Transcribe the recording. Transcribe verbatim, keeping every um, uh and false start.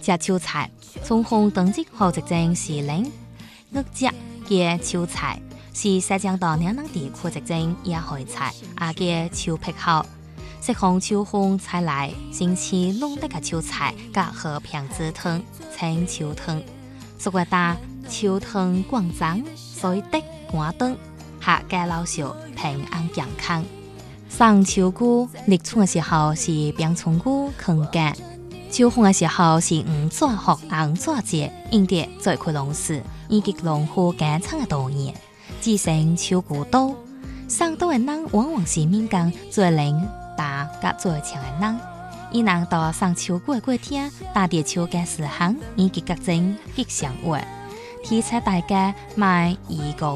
食秋菜，从红冬季后直正是零。我食嘅秋菜是西江到岭南地区直正野海菜，啊嘅秋癖好。食紅秋紅菜來，新鮮濃得嘅秋菜夾和平子湯，稱秋湯。俗話打秋湯廣增，水滴寒凍，客家老少平安健康。上秋菇立春嘅時候是冰蔥菇坑乾，秋紅嘅時候是五爪殼、五爪節，應得最開農事，以及農戶耕倉嘅多年，自成秋菇多。上島嘅人往往是敏感最靈。打甲最強嘅人，伊能到上秋過過天，打啲秋嘅時行，以及各種吉祥話，提醒大家買宜個